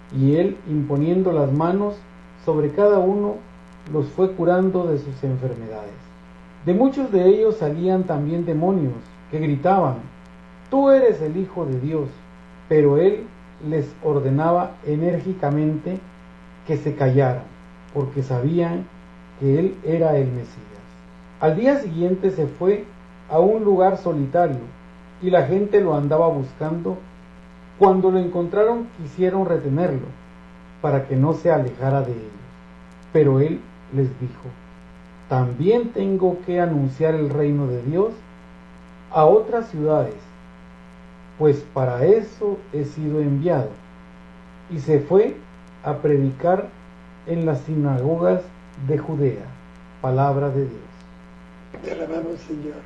y él, imponiendo las manos sobre cada uno, los fue curando de sus enfermedades. De muchos de ellos salían también demonios, que gritaban: «Tú eres el Hijo de Dios», pero él les ordenaba enérgicamente que se callaran, porque sabían que él era el Mesías. Al día siguiente se fue a un lugar solitario, y la gente lo andaba buscando. Cuando lo encontraron, quisieron retenerlo, para que no se alejara de ellos. Pero él les dijo: «También tengo que anunciar el reino de Dios a otras ciudades, pues para eso he sido enviado». Y se fue a predicar en las sinagogas de Judea. Palabra de Dios. Te alabamos, Señor.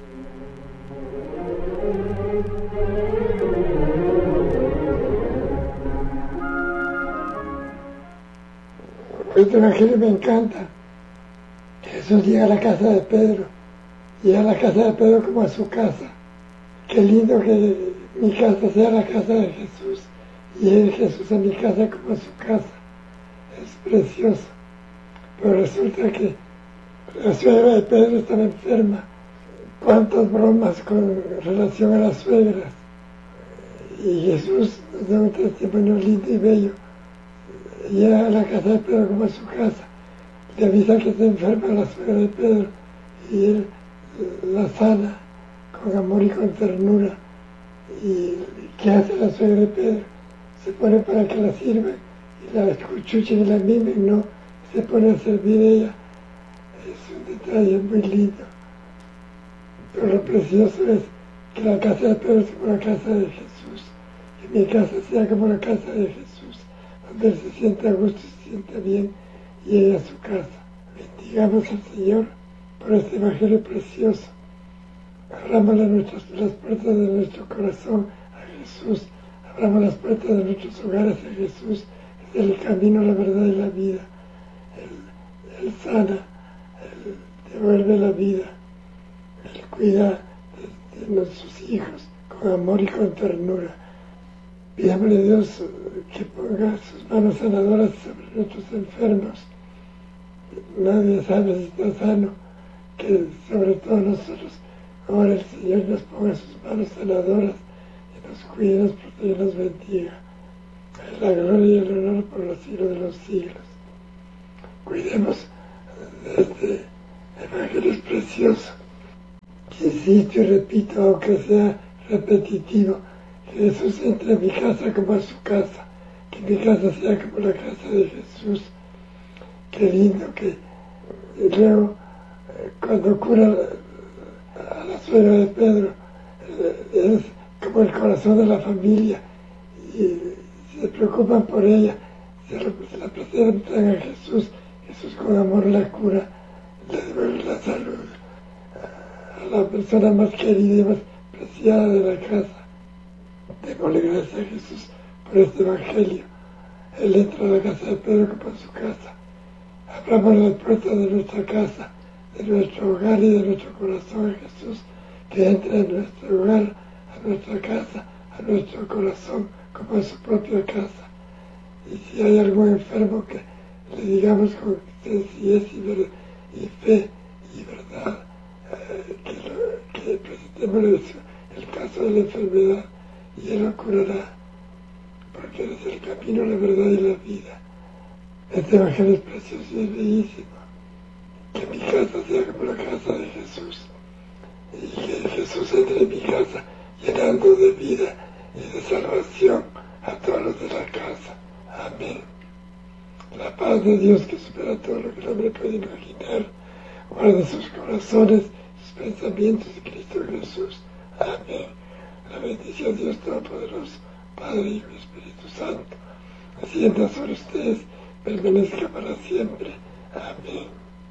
Este evangelio me encanta. Jesús llega a la casa de Pedro, llega a la casa de Pedro como a su casa. Qué lindo que mi casa sea la casa de Jesús, y llegue Jesús a mi casa como a su casa. Es precioso. Pero resulta que la suegra de Pedro estaba enferma. Cuántas bromas con relación a las suegras. Y Jesús nos da un testimonio lindo y bello. Llega a la casa de Pedro como a su casa. Le avisa que está enferma la suegra de Pedro, y él la sana con amor y con ternura. ¿Y qué hace la suegra de Pedro? Se pone para que la sirva, y la escuchuchen y la mimen, no, se pone a servir ella. Es un detalle muy lindo. Pero lo precioso es que la casa de Pedro sea como la casa de Jesús, que mi casa sea como la casa de Jesús, donde él se sienta a gusto y se sienta bien, y llegue a su casa. Bendigamos al Señor por este evangelio precioso. Abramos las puertas de nuestro corazón a Jesús, abramos las puertas de nuestros hogares a Jesús. Es el camino, la verdad y la vida. Él sana, Él devuelve la vida, Él cuida de nuestros hijos con amor y con ternura. Pidámosle a Dios que ponga sus manos sanadoras sobre nuestros enfermos. Nadie sabe si está sano, que sobre todo nosotros. Ahora el Señor nos ponga sus manos sanadoras y nos cuide, nos protege, nos bendiga. La gloria y el honor por los siglos de los siglos. Cuidemos de este evangelio es precioso. Que insisto y repito, aunque sea repetitivo, que Jesús entre a mi casa como a su casa, que mi casa sea como la casa de Jesús. Qué lindo que luego, cuando cura a la suegra de Pedro, es como el corazón de la familia, y se preocupan por ella, se la presentan a Jesús. Jesús con amor la cura, le devuelve la salud a la persona más querida y más preciada de la casa. Démosle gracias a Jesús por este evangelio. Él entra a la casa de Pedro como a su casa. Abramos las puertas de nuestra casa, de nuestro hogar y de nuestro corazón a Jesús, que entre en nuestro hogar, a nuestra casa, a nuestro corazón, como a su propia casa. Y si hay algún enfermo, que le digamos con sencillez y fe y verdad, que presentemos el caso de la enfermedad, y Él lo curará, porque Él es el camino, la verdad y la vida. Este evangelio es precioso y es bellísimo. Que mi casa sea como la casa de Jesús, y que Jesús entre en mi casa llenando de vida y de salvación a todos los de la casa. Amén. La paz de Dios, que supera todo lo que el hombre puede imaginar, guarde sus corazones, sus pensamientos en Cristo Jesús. Amén. La bendición de Dios Todopoderoso, Padre, Hijo y Espíritu Santo, ascienda sobre ustedes, permanezca para siempre. Amén.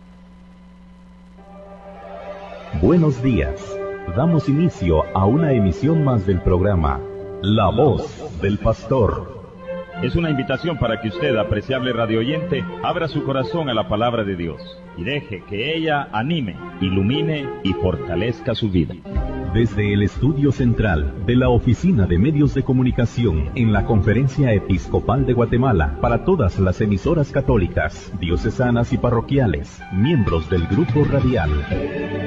Buenos días. Damos inicio a una emisión más del programa La Voz del Pastor. Es una invitación para que usted, apreciable radioyente, abra su corazón a la palabra de Dios y deje que ella anime, ilumine y fortalezca su vida. Desde el estudio central de la Oficina de Medios de Comunicación en la Conferencia Episcopal de Guatemala, para todas las emisoras católicas, diocesanas y parroquiales, miembros del Grupo Radial.